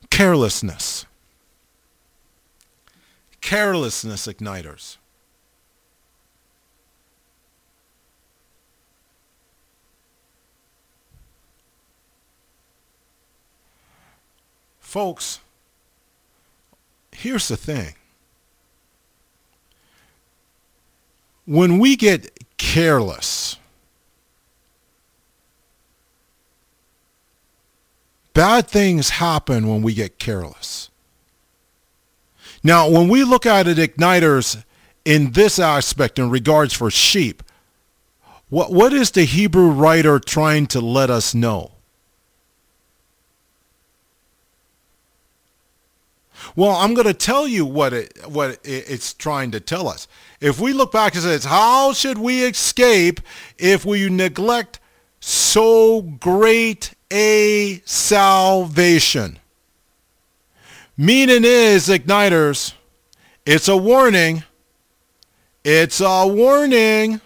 Carelessness. Carelessness igniters. Folks, here's the thing. When we get careless, bad things happen when we get careless. Now, when we look at it, igniters, in this aspect, in regards for sheep, what is the Hebrew writer trying to let us know? Well, I'm going to tell you what it's trying to tell us. If we look back, it says, how should we escape if we neglect so great a salvation? Meaning is, igniters, it's a warning. It's a warning.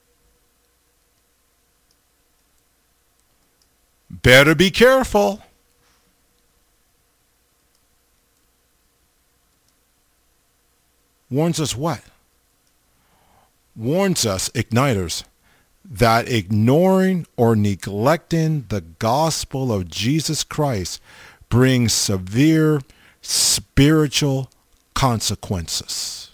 Better be careful. Warns us what? Warns us, igniters, that ignoring or neglecting the gospel of Jesus Christ brings severe spiritual consequences.